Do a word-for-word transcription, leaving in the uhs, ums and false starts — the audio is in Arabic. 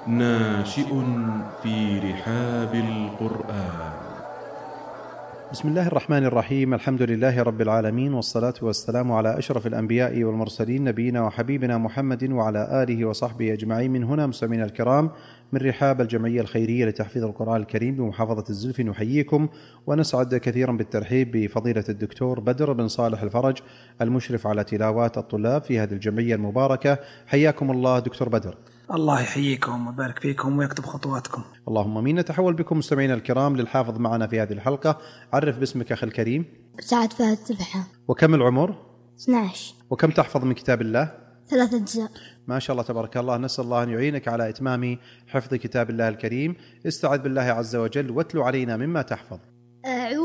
ناشئ في رحاب القرآن. بسم الله الرحمن الرحيم. الحمد لله رب العالمين، والصلاة والسلام على أشرف الأنبياء والمرسلين، نبينا وحبيبنا محمد وعلى آله وصحبه أجمعين. من هنا مستمعينا الكرام من رحاب الجمعية الخيرية لتحفيظ القرآن الكريم بمحافظة الزلفي، نحييكم ونسعد كثيرا بالترحيب بفضيلة الدكتور بدر بن صالح الفرج، المشرف على تلاوات الطلاب في هذه الجمعية المباركة. حياكم الله دكتور بدر. الله يحييكم ويبارك فيكم ويكتب خطواتكم. اللهم امين. نتحول بكم مستمعينا الكرام للحافظ معنا في هذه الحلقة. عرف باسمك أخي الكريم. سعد فهد سبحة. وكم العمر؟ اثني عشر. وكم تحفظ من كتاب الله؟ ثلاثة أجزاء. ما شاء الله تبارك الله. نسأل الله أن يعينك على إتمام حفظ كتاب الله الكريم. استعذ بالله عز وجل واتلو علينا مما تحفظ. أعوذ